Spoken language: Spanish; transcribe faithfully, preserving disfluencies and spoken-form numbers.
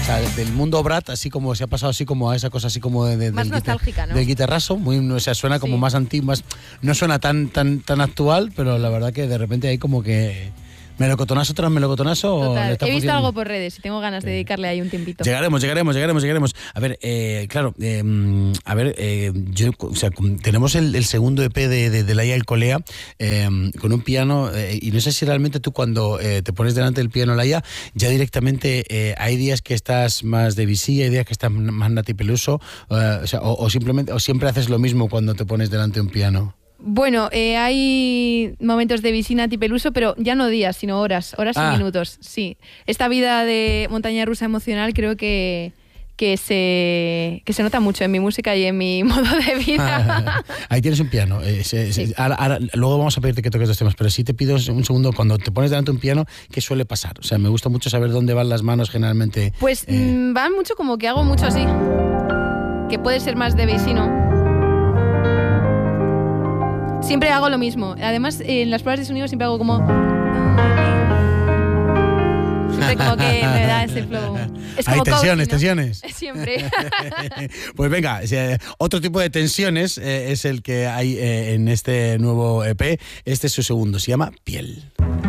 sea, del mundo Brat, así como se ha pasado así como a esa cosa así como de, de, más del, nostálgica, guitar, ¿no? del guitarrazo, muy, o sea, suena como Sí. más antiguo, más, no suena tan, tan, tan actual, pero la verdad que de repente hay como que melocotonazo tras melocotonazo. Total. Le está He visto funcionando. algo por redes y tengo ganas de dedicarle ahí un tiempito. Llegaremos, llegaremos, llegaremos, llegaremos. A ver, eh, claro, eh, a ver, eh, yo, o sea, tenemos el, el segundo E P de, de, de Laia El Colea eh, con un piano eh, y no sé si realmente tú cuando eh, te pones delante del piano, Laia, ya directamente eh, hay días que estás más de Debussy, hay días que estás más Nati Peluso, eh, o, sea, o, o simplemente o siempre haces lo mismo cuando te pones delante de un piano. Bueno, eh, hay momentos de Debussy, Nati Peluso, pero ya no días, sino horas, horas Ah. y minutos, sí. Esta vida de montaña rusa emocional creo que, que, se, que se nota mucho en mi música y en mi modo de vida. Ahí tienes un piano. Eh, se, se, Sí. ahora, ahora, luego vamos a pedirte que toques dos temas, pero sí te pido un segundo, cuando te pones delante de un piano, ¿qué suele pasar? O sea, me gusta mucho saber dónde van las manos generalmente. Pues eh, mm, van mucho como que hago mucho así, que puede ser más Debussy, ¿no? Siempre hago lo mismo. Además, eh, en las pruebas de sonido siempre hago como... Siempre como que me da ese flow. Es Hay como tensiones, coaching, ¿no? tensiones. Siempre. Pues venga, otro tipo de tensiones eh, es el que hay eh, en este nuevo E P. Este es su segundo, se llama Piel.